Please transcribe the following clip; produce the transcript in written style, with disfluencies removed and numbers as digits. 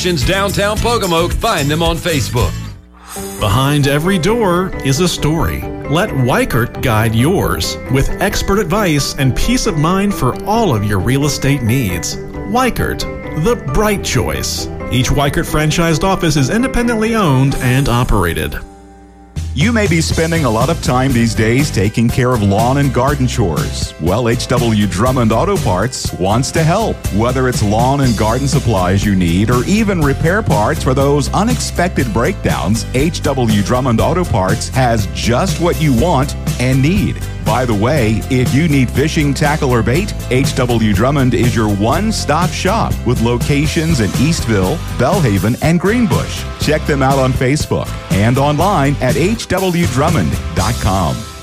Locations downtown Pocomoke. Find them on Facebook. Behind every door is a story. Let Weichert guide yours with expert advice and peace of mind for all of your real estate needs. Weichert, the bright choice. Each Weichert franchised office is independently owned and operated. You may be spending a lot of time these days taking care of lawn and garden chores. Well, H.W. Drummond Auto Parts wants to help. Whether it's lawn and garden supplies you need or even repair parts for those unexpected breakdowns, H.W. Drummond Auto Parts has just what you want and need. By the way, if you need fishing tackle or bait, H.W. Drummond is your one-stop shop with locations in Eastville, Bellhaven, and Greenbush. Check them out on Facebook and online at hwdrummond.com.